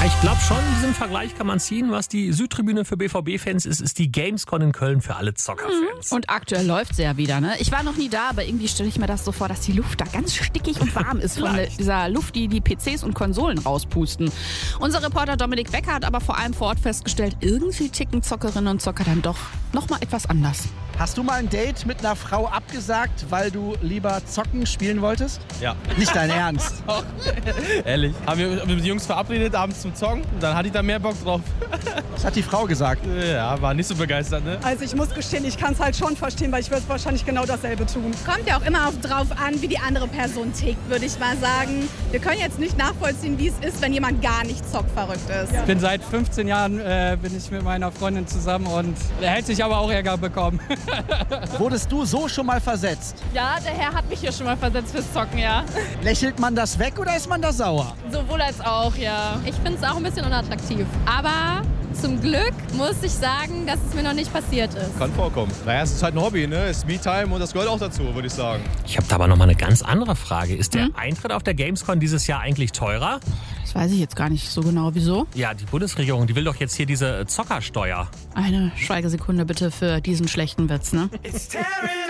Ich glaube schon, diesen Vergleich kann man ziehen. Was die Südtribüne für BVB-Fans ist, ist die Gamescom in Köln für alle Zockerfans. Und aktuell läuft sie ja wieder, ne? Ich war noch nie da, aber irgendwie stelle ich mir das so vor, dass die Luft da ganz stickig und warm ist von dieser Luft, die die PCs und Konsolen rauspusten. Unser Reporter Dominik Becker hat aber vor allem vor Ort festgestellt, irgendwie ticken Zockerinnen und Zocker dann doch noch mal etwas anders. Hast du mal ein Date mit einer Frau abgesagt, weil du lieber zocken spielen wolltest? Ja. Nicht dein Ernst? Ehrlich. Haben wir mit den Jungs verabredet, abends zum Zocken. Und dann hatte ich da mehr Bock drauf. Was hat die Frau gesagt? Ja, war nicht so begeistert, ne? Also ich muss gestehen, ich kann es halt schon verstehen, weil ich würde wahrscheinlich genau dasselbe tun. Kommt ja auch immer drauf an, wie die andere Person tickt, würde ich mal sagen. Wir können jetzt nicht nachvollziehen, wie es ist, wenn jemand gar nicht zockverrückt ist. Ich bin seit 15 Jahren bin ich mit meiner Freundin zusammen und er hätte sich aber auch Ärger bekommen. Wurdest du so schon mal versetzt? Ja, der Herr hat mich hier schon mal versetzt fürs Zocken, ja. Lächelt man das weg oder ist man da sauer? Sowohl als auch, ja. Ich finde es auch ein bisschen unattraktiv. Aber zum Glück muss ich sagen, dass es mir noch nicht passiert ist. Kann vorkommen. Naja, es ist halt ein Hobby, ne? Es ist Me-Time und das gehört auch dazu, würde ich sagen. Ich habe da aber noch mal eine ganz andere Frage. Ist der Eintritt auf der Gamescom dieses Jahr eigentlich teurer? Das weiß ich jetzt gar nicht so genau. Wieso? Ja, die Bundesregierung, die will doch jetzt hier diese Zockersteuer. Eine Schweigesekunde bitte für diesen schlechten Witz, ne?